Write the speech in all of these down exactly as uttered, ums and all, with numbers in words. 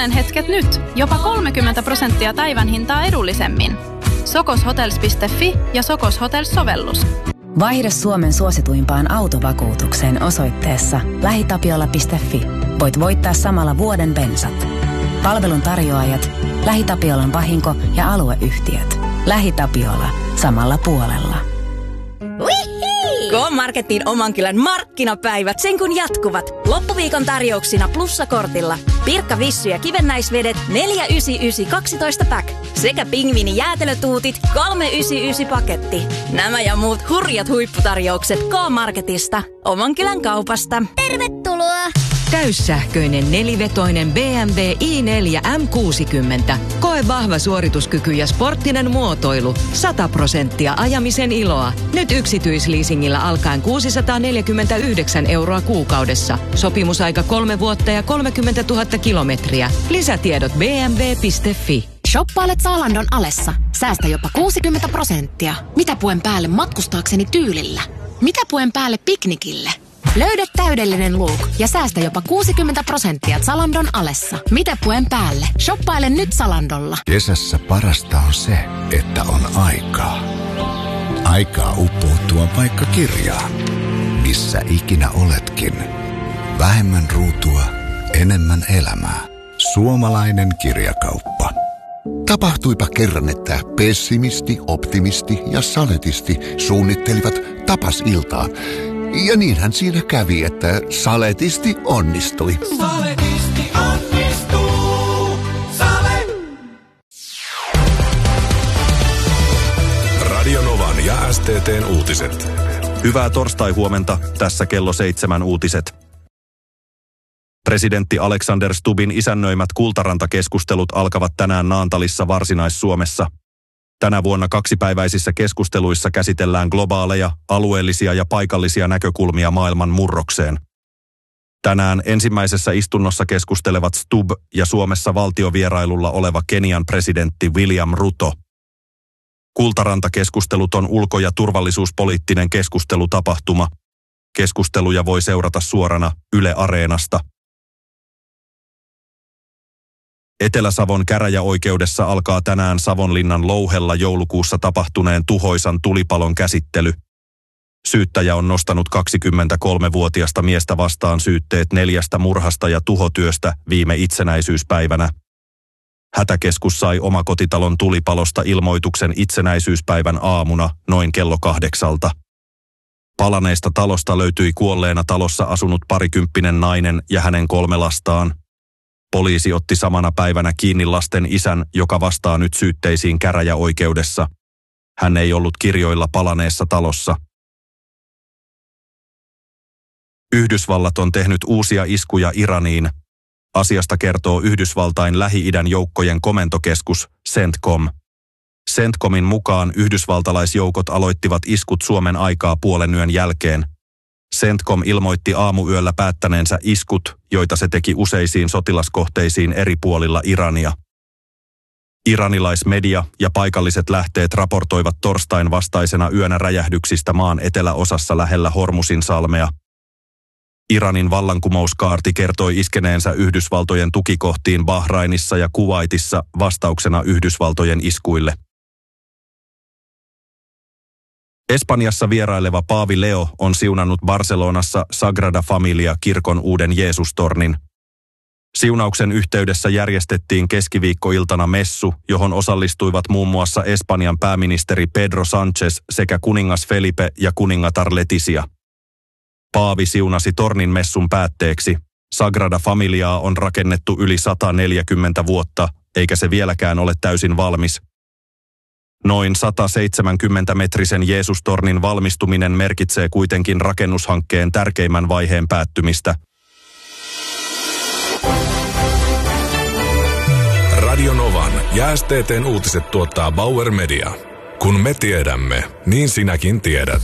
unenhetket nyt, jopa kolmekymmentä prosenttia päivän hintaa edullisemmin. sokoshotels piste fi ja Sokos Hotels-sovellus. Vaihda Suomen suosituimpaan autovakuutukseen osoitteessa lähitapiola piste fi. Voit voittaa samalla vuoden bensat. Palvelun tarjoajat, LähiTapiolan vahinko- ja alueyhtiöt. LähiTapiola. Samalla puolella. K-Marketin oman kylän markkinapäivät sen kun jatkuvat. Loppuviikon tarjouksina plussakortilla. Pirkka Vissy ja kivennäisvedet neljä yhdeksänkymmentäyhdeksän kaksitoista pack. Sekä pingviini jäätelötuutit kolme yhdeksänkymmentäyhdeksän paketti. Nämä ja muut hurjat huipputarjoukset K-Marketista. Oman kylän kaupasta. Tervetuloa! Täyssähköinen nelivetoinen B M W i neljä M kuusikymmentä. Koe vahva suorituskyky ja sporttinen muotoilu. sata prosenttia ajamisen iloa. Nyt yksityisleasingillä alkaen kuusisataaneljäkymmentäyhdeksän euroa kuukaudessa. Sopimusaika kolme vuotta ja kolmekymmentätuhatta kilometriä. Lisätiedot b m w piste fi. Shoppailet Zalandon alessa. Säästä jopa kuusikymmentä prosenttia. Mitä puen päälle matkustaakseni tyylillä? Mitä puen päälle piknikille? Löydä täydellinen look ja säästä jopa kuusikymmentä prosenttia Zalandon alessa. Mitä puen päälle? Shoppaile nyt Zalandolla. Kesässä parasta on se, että on aikaa. Aikaa uppoutua vaikka kirjaan. Missä ikinä oletkin. Vähemmän ruutua, enemmän elämää. Suomalainen kirjakauppa. Tapahtuipa kerran, että pessimisti, optimisti ja saletisti suunnittelivat tapasiltaa. Ja niinhän siinä kävi, että saletisti onnistui. Saletisti onnistuu. Sale. Radio Novan ja S T T:n uutiset. Hyvää torstai-huomenta, tässä kello seitsemän uutiset. Presidentti Alexander Stubbin isännöimät Kultaranta-keskustelut alkavat tänään Naantalissa Varsinais-Suomessa. Tänä vuonna kaksipäiväisissä keskusteluissa käsitellään globaaleja, alueellisia ja paikallisia näkökulmia maailman murrokseen. Tänään ensimmäisessä istunnossa keskustelevat Stubb ja Suomessa valtiovierailulla oleva Kenian presidentti William Ruto. Kultaranta-keskustelut on ulko- ja turvallisuuspoliittinen keskustelutapahtuma. Keskusteluja voi seurata suorana Yle Areenasta. Etelä-Savon käräjäoikeudessa alkaa tänään Savonlinnan Louhella joulukuussa tapahtuneen tuhoisan tulipalon käsittely. Syyttäjä on nostanut kaksikymmentäkolmevuotiasta miestä vastaan syytteet neljästä murhasta ja tuhotyöstä viime itsenäisyyspäivänä. Hätäkeskus sai omakotitalon tulipalosta ilmoituksen itsenäisyyspäivän aamuna noin kello kahdeksalta. Palaneesta talosta löytyi kuolleena talossa asunut parikymppinen nainen ja hänen kolme lastaan. Poliisi otti samana päivänä kiinni lasten isän, joka vastaa nyt syytteisiin käräjäoikeudessa. Hän ei ollut kirjoilla palaneessa talossa. Yhdysvallat on tehnyt uusia iskuja Iraniin. Asiasta kertoo Yhdysvaltain Lähi-idän joukkojen komentokeskus CENTCOM. CENTCOMin mukaan yhdysvaltalaisjoukot aloittivat iskut Suomen aikaa puolen yön jälkeen. CENTCOM ilmoitti aamuyöllä päättäneensä iskut, joita se teki useisiin sotilaskohteisiin eri puolilla Irania. Iranilaismedia ja paikalliset lähteet raportoivat torstain vastaisena yönä räjähdyksistä maan eteläosassa lähellä Hormusin salmea. Iranin vallankumouskaarti kertoi iskeneensä Yhdysvaltojen tukikohtiin Bahrainissa ja Kuwaitissa vastauksena Yhdysvaltojen iskuille. Espanjassa vieraileva paavi Leo on siunannut Barcelonassa Sagrada Familia-kirkon uuden Jeesustornin. Siunauksen yhteydessä järjestettiin keskiviikkoiltana messu, johon osallistuivat muun muassa Espanjan pääministeri Pedro Sánchez sekä kuningas Felipe ja kuningatar Letizia. Paavi siunasi tornin messun päätteeksi. Sagrada Familiaa on rakennettu yli sata neljäkymmentä vuotta, eikä se vieläkään ole täysin valmis. Noin sata seitsemänkymmentä metrisen Jeesustornin valmistuminen merkitsee kuitenkin rakennushankkeen tärkeimmän vaiheen päättymistä. Radio Novan ja S T T:n uutiset tuottaa Bauer Media. Kun me tiedämme, niin sinäkin tiedät.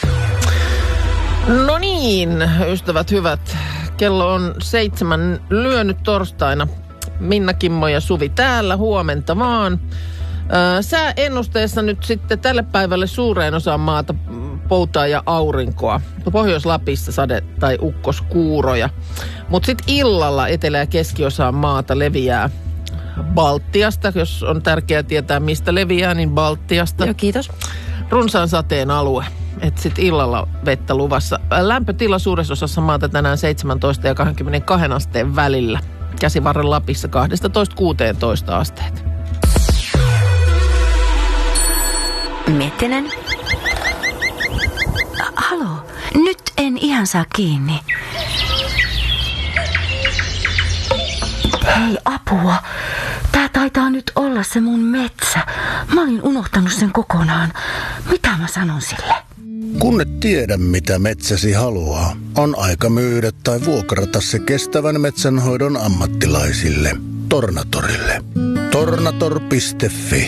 No niin, ystävät hyvät. Kello on seitsemän lyönyt torstaina. Minna, Kimmo ja Suvi täällä. Huomenta vaan. Sääennusteessa nyt sitten tälle päivälle suureen osaan maata poutaa ja aurinkoa. Pohjois-Lapissa sade- tai ukkoskuuroja. Mutta sitten illalla etelä- ja keskiosaan maata leviää Baltiasta. Jos on tärkeää tietää, mistä leviää, niin Baltiasta. Joo, kiitos. Runsaan sateen alue. Että sitten illalla vettä luvassa. Lämpötila suuressa osassa maata tänään seitsemäntoista ja kaksikymmentäkaksi asteen välillä. Käsivarren Lapissa kaksitoista kuusitoista asteet. Mettinen? Halo, nyt en ihan saa kiinni. Hei, apua. Tää taitaa nyt olla se mun metsä. Mä olin unohtanut sen kokonaan. Mitä mä sanon sille? Kun et tiedä, mitä metsäsi haluaa, on aika myydä tai vuokrata se kestävän metsänhoidon ammattilaisille. Tornatorille. tornator piste fi.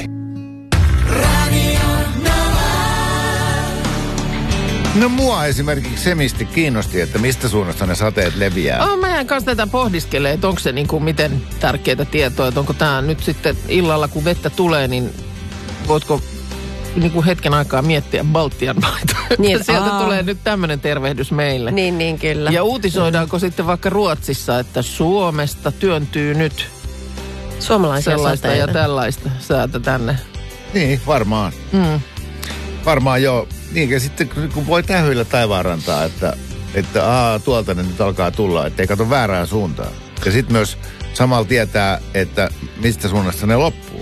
No mua esimerkiksi semisti kiinnosti, että mistä suunnasta ne sateet leviää. Oh, mä jään kanssa tätä pohdiskelee, että onko se niin kuin miten tärkeää tietoa, että onko tämä nyt sitten illalla, kun vettä tulee, niin voitko niin kuin hetken aikaa miettiä Baltian maita. Niin, sieltä aa. tulee nyt tämmöinen tervehdys meille. Niin, niin, kyllä. Ja uutisoidaanko mm. sitten vaikka Ruotsissa, että Suomesta työntyy nyt suomalaisia sellaista sateita. ja tällaista säätä tänne. Niin, varmaan. Mm. Varmaan joo. Niin, ja sitten kun voi tähyillä taivaanrantaa, että, että aa, tuolta ne nyt alkaa tulla, ettei kato väärään suuntaan. Ja sitten myös samalla tietää, että mistä suunnasta ne loppuu.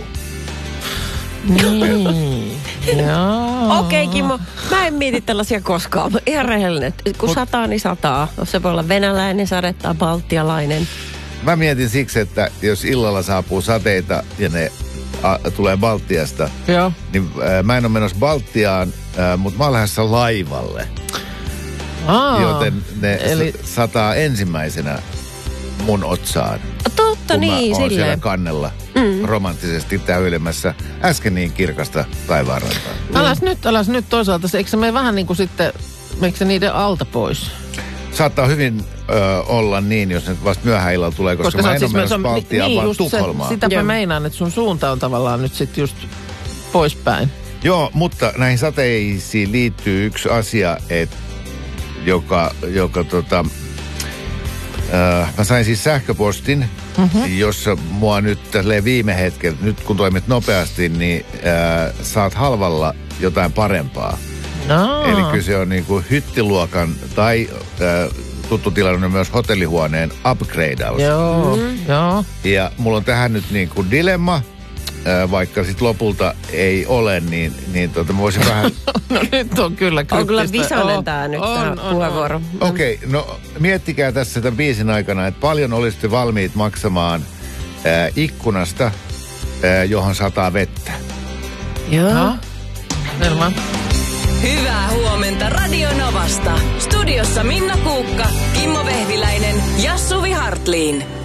Niin. Okei, okay, Kimmo. Mä en mieti tällaisia koskaan. Mä ihan rehellinen. Kun Mut, sataa, niin sataa. Se voi olla venäläinen sade tai baltialainen. Mä mietin siksi, että jos illalla saapuu sateita ja ne a, tulee Baltiasta, joo. niin ä, mä en ole menossa Baltiaan, ä, mutta mä olen lähdössä laivalle. Aa, joten ne eli... sataa ensimmäisenä mun otsaan. Totta kun niin, mä oon silleen. siellä kannella mm. romanttisesti täylemässä äsken niin kirkasta taivaanrantaa. Mm. Alas nyt, alas nyt toisaalta. Eikö se mene vähän niin kuin sitten, meikö se niiden alta pois? Saattaa hyvin ö, olla niin, jos nyt vasta myöhään illalla tulee, koska, koska mä en siis ole menossa Baltiaan, niin, vaan Tukholmaan. Se, sitäpä meinaan, että sun suunta on tavallaan nyt sitten just poispäin. Joo, mutta näihin sateisiin liittyy yksi asia, et, joka, joka tota, äh, mä sain siis sähköpostin, mm-hmm. jossa mua nyt tälleen viime hetkellä, nyt kun toimit nopeasti, niin äh, saat halvalla jotain parempaa. No. Eli kyse on niin kuin hyttiluokan tai äh, tuttu tilanne myös hotellihuoneen upgradeaus. Joo, mm. joo. Ja mulla on tähän nyt niin kuin dilemma, äh, vaikka sit lopulta ei ole, niin, niin tota, mä voisin vähän... no nyt on kyllä kryptistä. On kyllä visainen tää nyt on, tää on, puheenvuoro. Okei, okay, no miettikää tässä tämän biisin aikana, että paljon olisitte valmiit maksamaan äh, ikkunasta, äh, johon sataa vettä. Joo. No. Selma. Hyvää huomenta Radio Novasta. Studiossa Minna Kuukka, Kimmo Vehviläinen ja Suvi Hartliin.